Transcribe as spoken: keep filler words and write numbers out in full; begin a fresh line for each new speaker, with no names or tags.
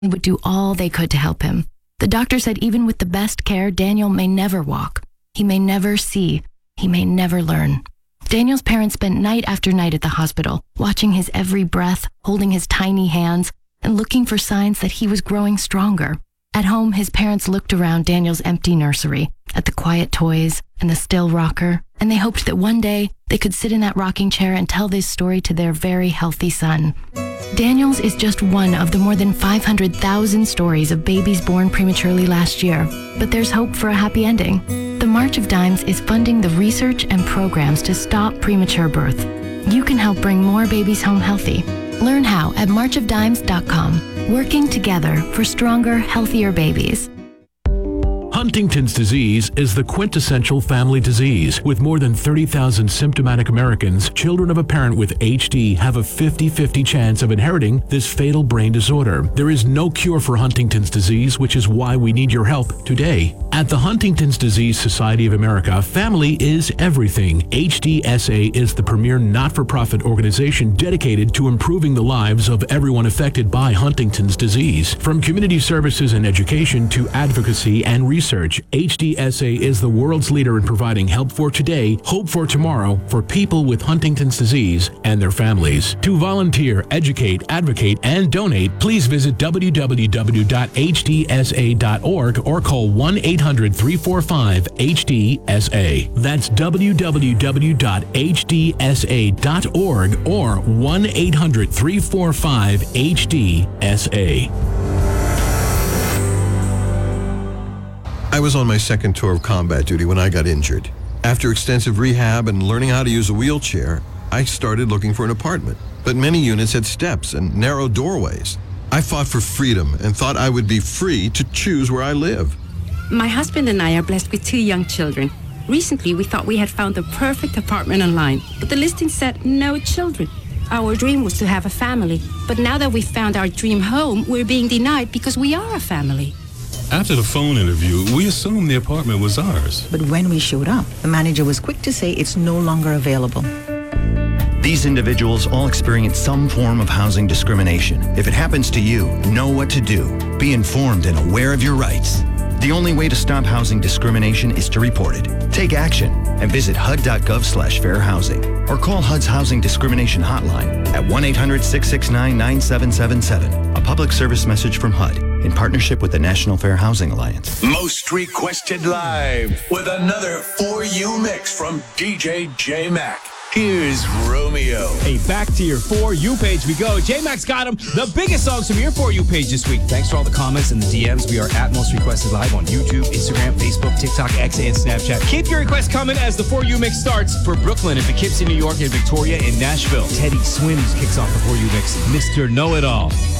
They would do all they could to help him. The doctor said even with the best care, Daniel may never walk. He may never see. He may never learn. Daniel's parents spent night after night at the hospital, watching his every breath, holding his tiny hands, and looking for signs that he was growing stronger. At home, his parents looked around Daniel's empty nursery, at the quiet toys and the still rocker, and they hoped that one day they could sit in that rocking chair and tell this story to their very healthy son. Daniel's is just one of the more than five hundred thousand stories of babies born prematurely last year, but there's hope for a happy ending. The March of Dimes is funding the research and programs to stop premature birth. You can help bring more babies home healthy. Learn how at march of dimes dot com. Working together for stronger, healthier babies.
Huntington's disease is the quintessential family disease. With more than thirty thousand symptomatic Americans, children of a parent with H D have a fifty-fifty chance of inheriting this fatal brain disorder. There is no cure for Huntington's disease, which is why we need your help today. At the Huntington's Disease Society of America, family is everything. H D S A is the premier not-for-profit organization dedicated to improving the lives of everyone affected by Huntington's disease. From community services and education to advocacy and research, H D S A is the world's leader in providing help for today, hope for tomorrow, for people with Huntington's disease and their families. To volunteer, educate, advocate, and donate, please visit w w w dot h d s a dot org or call one eight hundred three four five H D S A. That's w w w dot h d s a dot org or one eight hundred three four five H D S A.
I was on my second tour of combat duty when I got injured. After extensive rehab and learning how to use a wheelchair, I started looking for an apartment. But many units had steps and narrow doorways. I fought for freedom and thought I would be free to choose where I live.
My husband and I are blessed with two young children. Recently, we thought we had found the perfect apartment online, but the listing said no children. Our dream was to have a family, but now that we've found our dream home, we're being denied because we are a family.
After the phone interview, we assumed the apartment was ours.
But when we showed up, the manager was quick to say it's no longer available.
These individuals all experience some form of housing discrimination. If it happens to you, know what to do. Be informed and aware of your rights. The only way to stop housing discrimination is to report it. Take action and visit H U D dot gov slash fair housing or call H U D's Housing Discrimination Hotline at one eight hundred six six nine nine seven seven seven. A public service message from H U D in partnership with the National Fair Housing Alliance.
Most requested live with another For You mix from D J J-Mac. Here's Romeo.
Hey, back to your For You page we go. J-Mac's got them. The biggest songs from your For You page this week. Thanks for all the comments and the D Ms. We are at Most Requested Live on YouTube, Instagram, Facebook, TikTok, X, and Snapchat. Keep your requests coming as the For You mix starts for Brooklyn and Poughkeepsie, New York, and Victoria and Nashville. Teddy Swims kicks off the For You mix. Mister Know-It-All.